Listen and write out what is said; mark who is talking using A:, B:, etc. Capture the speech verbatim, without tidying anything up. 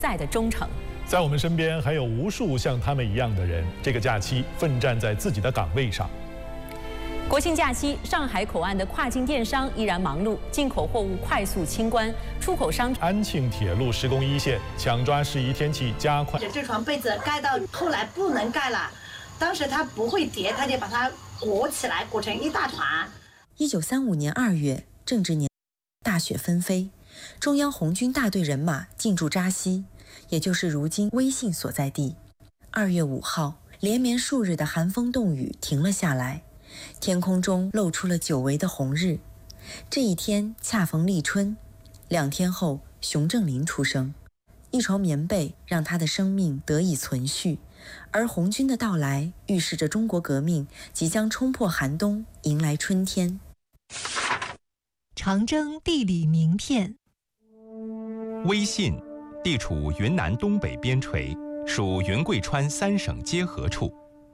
A: 在的忠诚。
B: 在我们身边还有无数像他们一样的人，这个假期奋战在自己的岗位上。
A: 国庆假期，上海口岸的跨境电商依然忙碌，进口货物快速清关，出口商。
B: 安庆铁路施工一线，抢抓适宜天气，加快。
C: 这床被子盖到后来不能盖了，当时它不会叠，他就把它裹起来，裹成一大团。
D: 一九三五年二月，正值年，大雪纷飞，中央红军大队人马进驻扎西，也就是如今威信所在地。二月五号，连绵数日的寒风冻雨停了下来。天空中露出了久违的红日，这一天恰逢立春。两天后，熊正林出生，一床棉被让他的生命得以存续，而红军的到来预示着中国革命即将冲破寒冬，迎来春天。
E: 长征地理名片。
F: 威信地处云南东北边陲，属云贵川三省结合处。